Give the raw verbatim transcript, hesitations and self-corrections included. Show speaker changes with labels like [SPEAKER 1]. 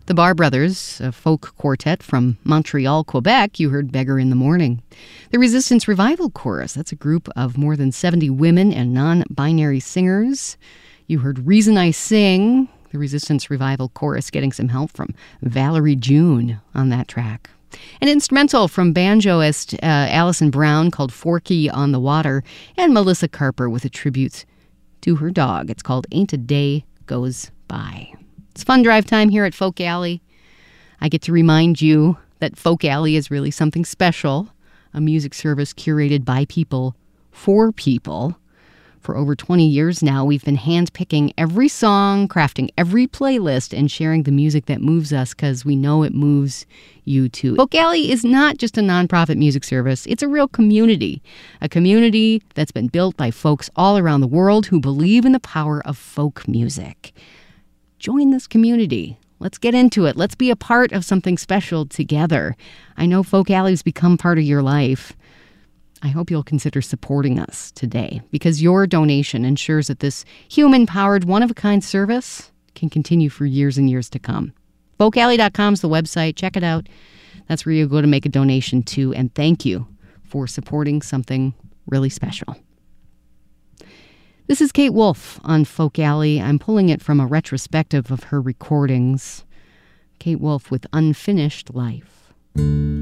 [SPEAKER 1] The Bar Brothers, a folk quartet from Montreal, Quebec, you heard Beggar in the Morning. The Resistance Revival Chorus, that's a group of more than seventy women and non-binary singers. You heard Reason I Sing, the Resistance Revival Chorus, getting some help from Valerie June on that track. An instrumental from banjoist uh, Alison Brown called Forky on the Water, and Melissa Carper with a tribute to her dog. It's called Ain't a Day Goes By. It's fun drive time here at Folk Alley. I get to remind you that Folk Alley is really something special, a music service curated by people for people. For over twenty years now, we've been handpicking every song, crafting every playlist, and sharing the music that moves us because we know it moves you too. Folk Alley is not just a nonprofit music service. It's a real community, a community that's been built by folks all around the world who believe in the power of folk music. Join this community. Let's get into it. Let's be a part of something special together. I know Folk Alley's become part of your life. I hope you'll consider supporting us today because your donation ensures that this human-powered, one-of-a-kind service can continue for years and years to come. folk alley dot com is the website. Check it out. That's where you go to make a donation to. And thank you for supporting something really special. This is Kate Wolf on Folk Alley. I'm pulling it from a retrospective of her recordings. Kate Wolf with Unfinished Life.